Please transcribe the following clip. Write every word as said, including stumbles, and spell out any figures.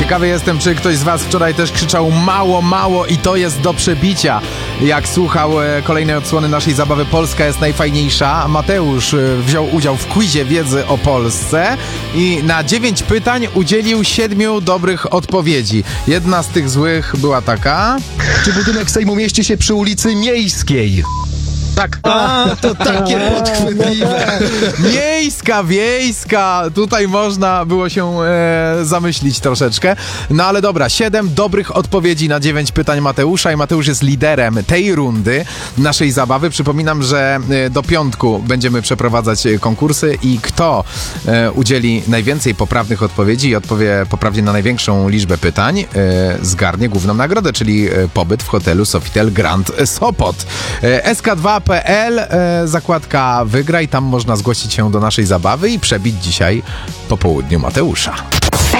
Ciekawy jestem, czy ktoś z was wczoraj też krzyczał mało, mało i to jest do przebicia. Jak słuchał e, kolejnej odsłony naszej zabawy Polska jest najfajniejsza, Mateusz e, wziął udział w quizie wiedzy o Polsce i na dziewięć pytań udzielił siedmiu dobrych odpowiedzi. Jedna z tych złych była taka... Czy budynek Sejmu mieści się przy ulicy Miejskiej? Tak. A, to takie podchwytliwe. Miejska, wiejska, tutaj można było się e, zamyślić troszeczkę. No ale dobra, siedem dobrych odpowiedzi na dziewięć pytań Mateusza i Mateusz jest liderem tej rundy naszej zabawy. Przypominam, że e, do piątku będziemy przeprowadzać konkursy i kto e, udzieli najwięcej poprawnych odpowiedzi i odpowie poprawnie na największą liczbę pytań, e, zgarnie główną nagrodę, czyli e, pobyt w hotelu Sofitel Grand Sopot. E, S K dwa kropka P L, e, zakładka Wygraj, tam można zgłosić się do naszej zabawy i przebić dzisiaj po południu Mateusza.